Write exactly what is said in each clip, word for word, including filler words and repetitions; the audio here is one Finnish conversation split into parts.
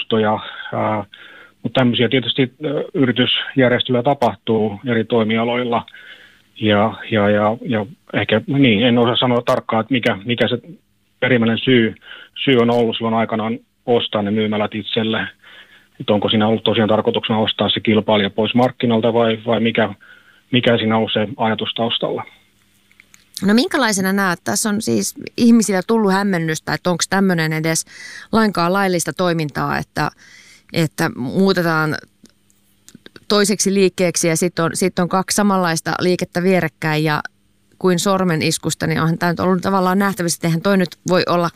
taustoja, ää, mutta tämmöisiä tietysti yritysjärjestelyä tapahtuu eri toimialoilla. Ja, ja, ja, ja ehkä niin, en osaa sanoa tarkkaan, että mikä, mikä se perimmäinen syy, syy on ollut silloin aikanaan ostaa ne myymälät itselle. Että onko siinä ollut tosiaan tarkoituksena ostaa se kilpailija pois markkinalta vai, vai mikä, mikä siinä on se ajatus taustalla? No minkälaisena näet? Tässä on siis ihmisillä tullut hämmennystä, että onko tämmöinen edes lainkaan laillista toimintaa, että, että muutetaan toiseksi liikkeeksi ja sitten on, sit on kaksi samanlaista liikettä vierekkäin ja kuin sormen iskusta, niin onhan tämä nyt ollut tavallaan nähtävissä, että eihän toi nyt voi olla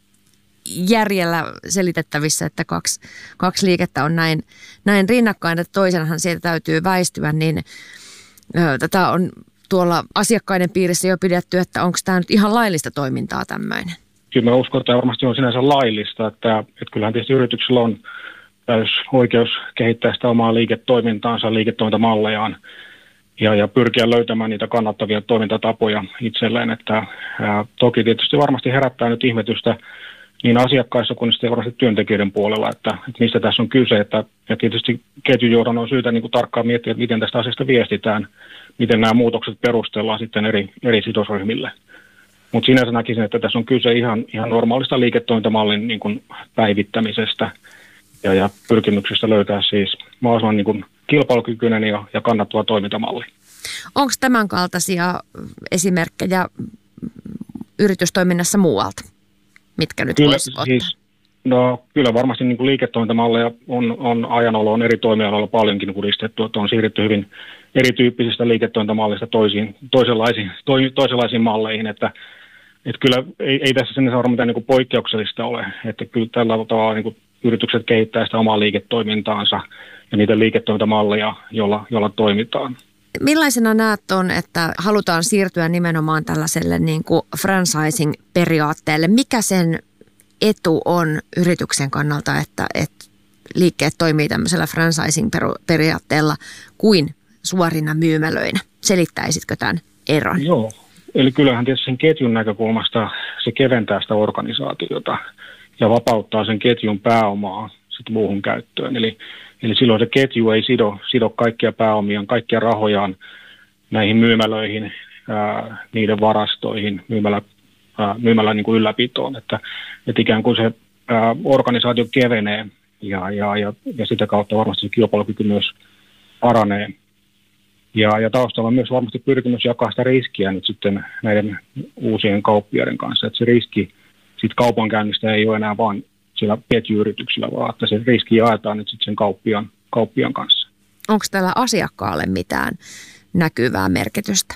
järjellä selitettävissä, että kaksi, kaksi liikettä on näin, näin rinnakkain, että toisenhan sieltä täytyy väistyä, niin ö, tätä on tuolla asiakkaiden piirissä jo pidetty, että onko tämä nyt ihan laillista toimintaa tämmöinen? Kyllä mä uskon, että tämä varmasti on sinänsä laillista, että, että kyllähän tietysti yrityksellä on täys oikeus kehittää sitä omaa liiketoimintaansa, liiketoimintαμallejaan ja, ja pyrkiä löytämään niitä kannattavia toimintatapoja itselleen. Että, ää, toki tietysti varmasti herättää nyt ihmetystä niin asiakkaissa kuin sitten varmasti työntekijöiden puolella, että, että mistä tässä on kyse. Että, ja tietysti ketjujohdon on syytä niin kuin tarkkaan miettiä, että miten tästä asiasta viestitään, miten nämä muutokset perustellaan sitten eri, eri sidosryhmille. Mutta sinänsä näkisin, että tässä on kyse ihan, ihan normaalista liiketoimintamallin niin kuin päivittämisestä ja, ja pyrkimyksestä löytää siis mahdollisimman niin kuin kilpailukykyinen ja, ja kannattava toimintamalli. Onko tämän kaltaisia esimerkkejä yritystoiminnassa muualta, mitkä nyt kyllä, voisi ottaa? Siis, no, kyllä varmasti niin kuin liiketoimintamalleja on, on ajanoloon eri toimialoilla paljonkin kuristettu, että on siirrytty hyvin erityyppisistä liiketoimintamallista toisiin, toisenlaisiin, to, toisenlaisiin malleihin, että, että kyllä ei, ei tässä sinne saa mitään niin kuin poikkeuksellista ole, että kyllä tällä tavalla niin kuin yritykset kehittää sitä omaa liiketoimintaansa ja niitä liiketoimintamalleja, jolla, jolla toimitaan. Millaisena näet on, että halutaan siirtyä nimenomaan tällaiselle niin kuin franchising-periaatteelle? Mikä sen etu on yrityksen kannalta, että, että liikkeet toimii tämmöisellä franchising-periaatteella kuin suorina myymälöinä? Selittäisitkö tämän eron? Joo, eli kyllähän tietysti sen ketjun näkökulmasta se keventää sitä organisaatiota ja vapauttaa sen ketjun pääomaa sitten muuhun käyttöön. Eli, eli silloin se ketju ei sido, sido kaikkia pääomiaan, kaikkia rahojaan näihin myymälöihin, ää, niiden varastoihin, myymälä, ää, myymälä niin kuin ylläpitoon. Että, että ikään kuin se ää, organisaatio kevenee ja, ja, ja, ja sitä kautta varmasti se kilpailukyky myös paranee. Ja, ja taustalla on myös varmasti pyrkimys jakaa sitä riskiä nyt sitten näiden uusien kauppiaiden kanssa. Että se riski siitä kaupankäynnistä ei ole enää vain sillä ketjuyrityksillä, vaan että se riski jaetaan nyt sitten sen kauppian, kauppian kanssa. Onko tällä asiakkaalle mitään näkyvää merkitystä?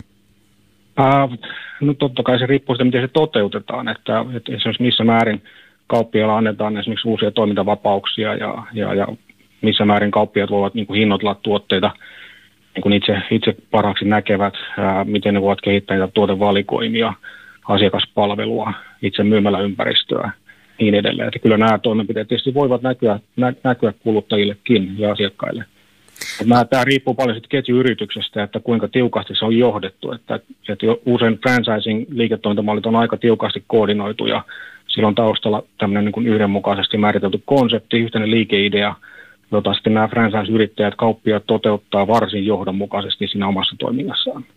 Ää, no totta kai se riippuu siitä, miten se toteutetaan. Että, että esimerkiksi missä määrin kauppiailla annetaan esimerkiksi uusia toimintavapauksia ja, ja, ja missä määrin kauppiaat voivat niin kuin hinnoitella tuotteita niin kuin itse, itse parhaaksi näkevät, ää, miten ne voivat kehittää niitä tuotevalikoimia, asiakaspalvelua, itse myymäläympäristöä, niin edelleen. Että kyllä nämä toimenpiteet tietysti voivat näkyä, nä, näkyä kuluttajillekin ja asiakkaille. Nämä, tämä riippuu paljon sitten ketjuyrityksestä, että kuinka tiukasti se on johdettu. Että, että usein franchising-liiketoimintamallit on aika tiukasti koordinoitu ja sillä on taustalla tämmöinen niin kuin yhdenmukaisesti määritelty konsepti, yhteinen liikeidea, jota sitten nämä franchise-yrittäjät, kauppiaat toteuttaa varsin johdonmukaisesti siinä omassa toiminnassaan.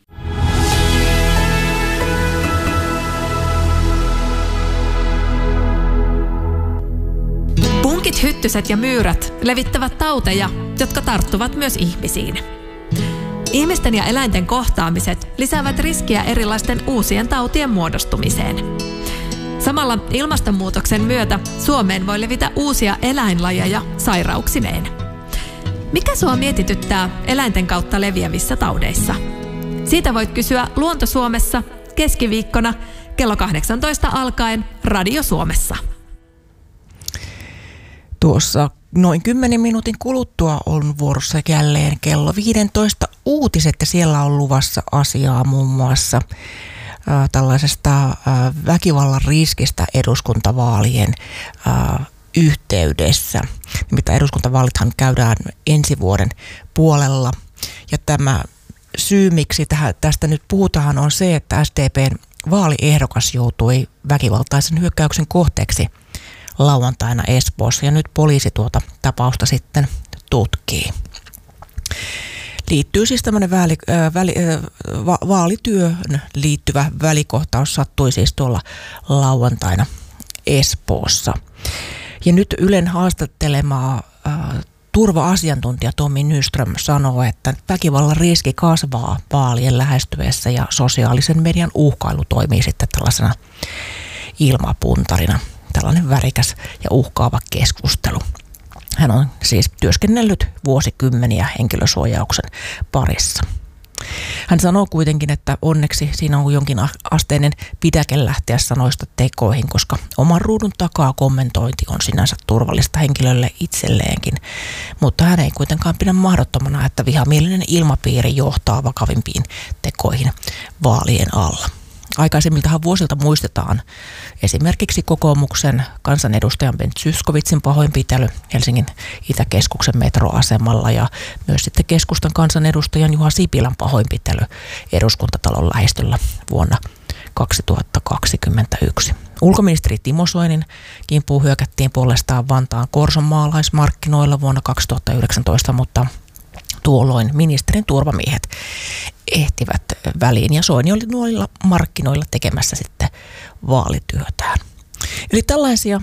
Punkit, hyttyset ja myyrät levittävät tauteja, jotka tarttuvat myös ihmisiin. Ihmisten ja eläinten kohtaamiset lisäävät riskiä erilaisten uusien tautien muodostumiseen. Samalla ilmastonmuutoksen myötä Suomeen voi levitä uusia eläinlajeja sairauksineen. Mikä sua mietityttää eläinten kautta leviävissä taudeissa? Siitä voit kysyä Luonto Suomessa keskiviikkona kello kahdeksantoista alkaen Radio Suomessa. Tuossa noin kymmenen minuutin kuluttua on vuorossa jälleen kello viisitoista uutiset ja siellä on luvassa asiaa muun muassa äh, tällaisesta äh, väkivallan riskistä eduskuntavaalien äh, yhteydessä. Nimittäin eduskuntavaalithan käydään ensi vuoden puolella ja tämä syy, miksi tästä nyt puhutaan, on se, että S D P:n vaaliehdokas joutui väkivaltaisen hyökkäyksen kohteeksi lauantaina Espoossa ja nyt poliisi tuota tapausta sitten tutkii. Liittyy siis tämmöinen väli, äh, väli, äh, va, vaalityöhön liittyvä välikohtaus sattui siis tuolla lauantaina Espoossa. Ja nyt Ylen haastattelemaa äh, turva-asiantuntija Tommi Nyström sanoo, että väkivallan riski kasvaa vaalien lähestyessä ja sosiaalisen median uhkailu toimii sitten tällaisena ilmapuntarina. Tällainen värikäs ja uhkaava keskustelu. Hän on siis työskennellyt vuosikymmeniä henkilösuojauksen parissa. Hän sanoo kuitenkin, että onneksi siinä on jonkin asteinen pidäke lähteä sanoista tekoihin, koska oman ruudun takaa kommentointi on sinänsä turvallista henkilölle itselleenkin. Mutta hän ei kuitenkaan pidä mahdottomana, että vihamielinen ilmapiiri johtaa vakavimpiin tekoihin vaalien alla. Aikaisemmiltahan vuosilta muistetaan esimerkiksi kokoomuksen kansanedustajan Ben Zyskowiczin pahoinpitely Helsingin Itäkeskuksen metroasemalla ja myös sitten keskustan kansanedustajan Juha Sipilän pahoinpitely Eduskuntatalon lähistöllä vuonna kaksituhattakaksikymmentäyksi. Ulkoministeri Timo Soinin kimppuun hyökättiin puolestaan Vantaan Korson maalaismarkkinoilla vuonna kaksituhattayhdeksäntoista, mutta tuolloin ministerin turvamiehet ehtivät väliin ja Soini oli noilla markkinoilla tekemässä sitten vaalityötään. Eli tällaisia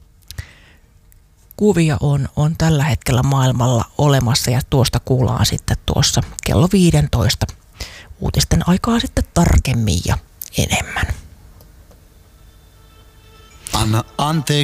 kuvia on, on tällä hetkellä maailmalla olemassa ja tuosta kuullaan sitten tuossa kello viisitoista uutisten aikaa sitten tarkemmin ja enemmän. Anna anteeksi.